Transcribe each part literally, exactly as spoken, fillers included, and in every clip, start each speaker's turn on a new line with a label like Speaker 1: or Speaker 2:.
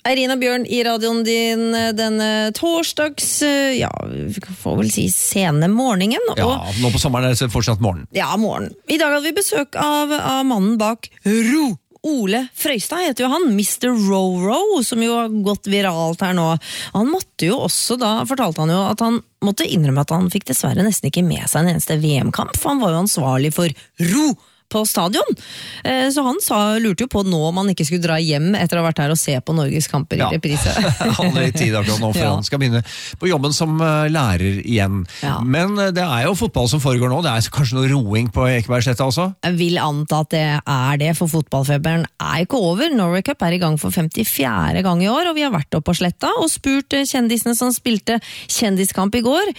Speaker 1: Irina Bjørn i radioen din denne torsdags, ja, vi får vel si sene morgenen. Og,
Speaker 2: ja, nå på sommeren er det fortsatt morgen.
Speaker 1: Ja, morgen. I dag hadde vi besøk av, av mannen bak Ro. Ole Frøystad heter jo han, mister Roro, som jo har gått viralt her nå. Han måtte jo også da, fortalte han jo at han måtte innrømme at han fikk dessverre nesten ikke med seg en eneste V M-kamp, for han var jo ansvarlig for Ro på stadion. Så han sa, lurte jo på nå om han ikke skulle dra hjem etter å ha vært her og se på Norges kamper
Speaker 2: ja.
Speaker 1: i reprise.
Speaker 2: Han er i tid akkurat nå, for ja. Han skal begynne på jobben som lærer igjen. Ja. Men det er jo fotball som foregår nå. Det er kanskje noe roing på Ekebergsletta også?
Speaker 1: Jeg vil anta at det er det, for fotballfeberen er ikke over. Norway Cup er i gang for femtifjerde gang i år, og vi har vært oppe på sletta og spurt kjendisene som spilte kjendiskamp i går.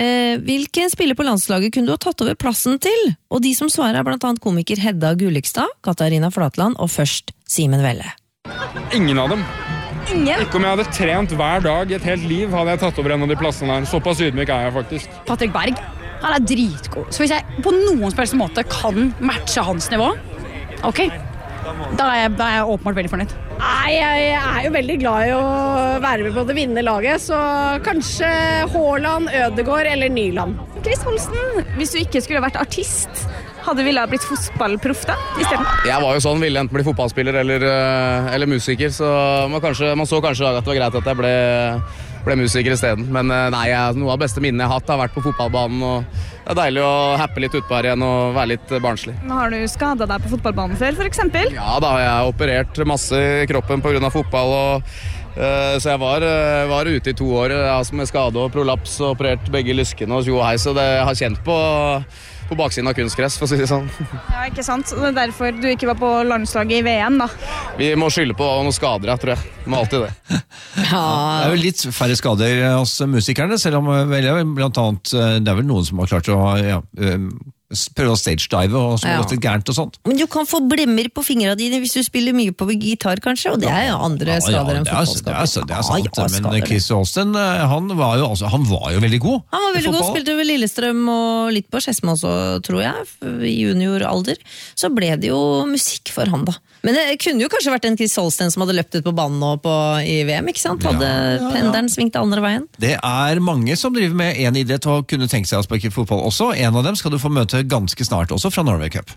Speaker 1: Hvilke spiller på landslaget kunne du ha tatt over plassen til? Og de som svarer er blant annet komiker Hedda Gullikstad, Katarina Flatland og først Simen Velle.
Speaker 3: Ingen av dem.
Speaker 4: Ingen?
Speaker 3: Ikke om jeg hadde trent hver dag et helt liv, hadde jeg tatt over en av de plassene her. Såpass ydmyk er jeg faktisk.
Speaker 4: Patrick Berg, han er dritgod. Så hvis jeg på noen spørsmål måte kan matche hans nivå, ok, da er jeg, da er jeg åpenbart veldig fornøyd.
Speaker 5: Nei, jeg er jo veldig glad i å være med på det vinnende laget, så kanskje Haaland, Ødegaard eller Nyland.
Speaker 6: Chris Holsten, hvis du ikke skulle vært artist, hadde ville ha blitt fotballproff da, i stedet?
Speaker 7: Jeg var jo sånn, ville enten bli fotballspiller eller, eller musiker, så man, kanskje, man så kanskje at det var greit at jeg ble, ble musiker i stedet. Men nei, jeg, noe av det beste minnene jeg har hatt har vært på fotballbanen, og det er deilig å happe litt utpå her igjen og være litt barnslig.
Speaker 6: Nå har du skadet deg på fotballbanen før, for eksempel?
Speaker 7: Ja, da har jeg operert masse i kroppen på grunn av fotball, og Uh, så jeg var, uh, var ute i to år uh, med skade og prolaps og operert begge lyskene og jo hei, så det jeg har kjent på, på baksiden av kunstgress, for å si det sånn.
Speaker 6: Ja, ikke sant? Det er derfor du ikke var på landslaget i V M da.
Speaker 7: Vi må skylde på noen skader, jeg tror jeg. Må alltid det.
Speaker 2: Ja. Det er jo litt færre skader hos musikerne, selv om vel, blant annet, det er vel noen som har klart å ja, um, prøve å stage-dive og som ja. Har gått litt gærent og sånt.
Speaker 1: Men du kan få blemmer på fingrene dine hvis du spiller mye på gitar kanskje, og det er jo andre
Speaker 2: ja,
Speaker 1: skader
Speaker 2: ja,
Speaker 1: enn fotballskader.
Speaker 2: Det er, det er, det er sant, ja, ja, men Chris Holsten, han var jo, altså, han var jo veldig god.
Speaker 1: Han var veldig god, spilte ved Lillestrøm og litt på Skedsmo også, tror jeg, i junioralder. Så ble det jo musikk for han da. Men det kunne jo kanskje vært en Chris Holsten som hadde løpt ut på banen nå på, i V M, ikke sant? Hadde ja, ja, ja. Pendelen svingt andre veien.
Speaker 2: Det er mange som driver med en idrett og kunne tenke seg å spille fotball også. En av dem skal du få møte ganske snart også fra Norway Cup.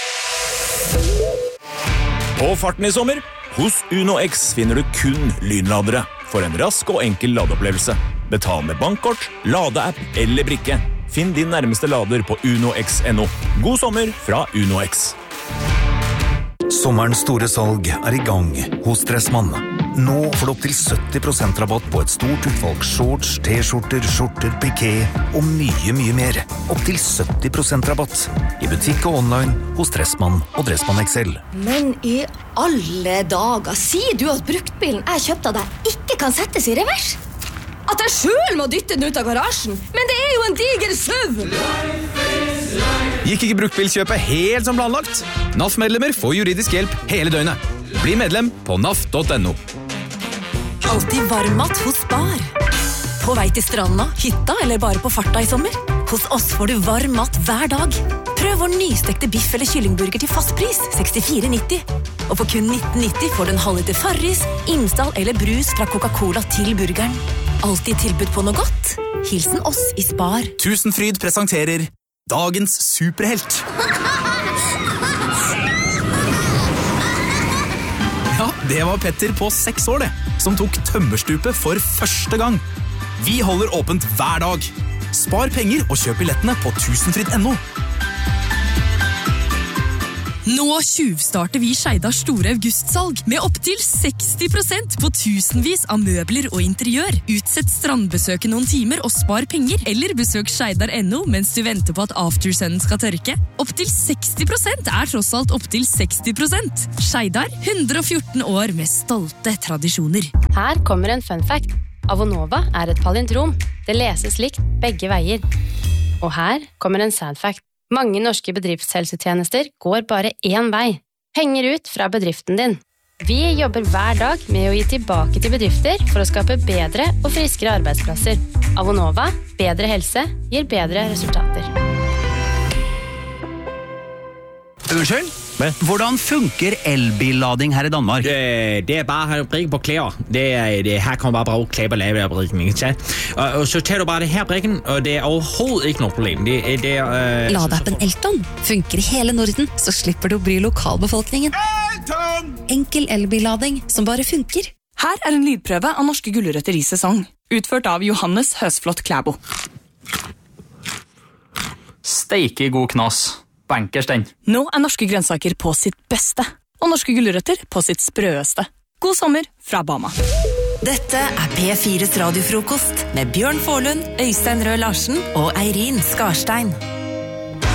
Speaker 8: På farten i sommer, hos Uno X finner du kun lynladere for en rask og enkel ladeopplevelse. Betal med bankkort, ladeapp eller brikke. Finn din nærmeste lader på uno x punktum no. God sommer fra Uno X.
Speaker 9: Sommerens store salg er i gang hos Dressmann. Nå får du opp til sytti prosent rabatt på et stort utvalg shorts, t-skjorter, skjorter, piké og mye, mye mer. Opp til sytti prosent rabatt i butikk og online hos Dressmann og Dressmann X L.
Speaker 10: Men i alle dager, sier du at bruktbilen jeg kjøpte av deg ikke kan settes i revers? At jeg selv må dytte den ut av garasjen? Men det er jo en diger søv!
Speaker 11: Gikk ikke bruktbilkjøpet helt som planlagt? N A F-medlemmer får juridisk hjelp hele døgnet. Bli medlem på naf punktum no.
Speaker 12: Alltid varmmat hos Spar. På vei til stranda, hytta eller bare på farta i sommer? Hos oss får du varm mat hver dag. Prøv vår nystekte biff eller kyllingburger til fastpris, sekstifire nitti. Og for kun nitten nitti får du en halvliter Farris, innstall eller brus fra Coca-Cola til burgeren. Alltid tilbud på noe godt. Hilsen oss i Spar.
Speaker 11: Tusenfryd presenterer dagens superhelt. Ja, det var Petter på seks år det, som tok tømmerstupet for første gang. Vi holder åpent hver dag. Spar penger og kjøp billettene på tusenfryd punktum no.
Speaker 13: Nå tjuvstarter vi Skeidars store augustsalg med opp til seksti prosent på tusenvis av møbler og interiør. Utsett strandbesøket noen timer og spar penger, eller besøk Skeidar punktum no mens du venter på at aftersunnen skal tørke. Opp til seksti prosent er tross alt opp til seksti prosent. Skeidar, hundre og fjorten år med stolte tradisjoner.
Speaker 14: Her kommer en fun fact. Avonova er et palindrom. Det leses likt begge veier. Og her kommer en sad fact. Mange norske bedriftshelsetjenester går bare én vei. Penger ut fra bedriften din. Vi jobber hver dag med å gi tilbake til bedrifter for å skape bedre og friskere arbeidsplasser. Avonova, bedre helse, gir bedre resultater.
Speaker 15: Unnskyld? Hvordan funker elbillading her i Danmark?
Speaker 16: Det, det er bare at brikke på klær. Det er, det, her kan man bare bruge klær på lave af brikken. Ikke? Og, og så tager du bare det her brikken, og det er overhovedet ikke noget problem. Det, det er, øh,
Speaker 17: Ladeappen Elton funker i hele Norden, så slipper du å bry lokalbefolkningen. Elton! Enkel elbillading som bare funker.
Speaker 18: Her er en lydprøve av norske gulrøtter i sesong, utført av Johannes Høsflot Klæbo.
Speaker 19: Steike god knas. Bankers den.
Speaker 18: Nå er norske grønnsaker på sitt beste, og norske gulrøtter på sitt sprøeste. God sommer fra Bama.
Speaker 12: Dette er P fires radiofrokost med Bjørn Forlund, Øystein Rød Larsen og Eirin Skarstein.